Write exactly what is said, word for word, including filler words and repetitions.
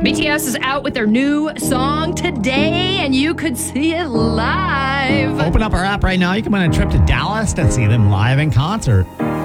B T S is out with their new song today, and you could see it live. Open up our app right now. You can win a trip to Dallas to see them live in concert.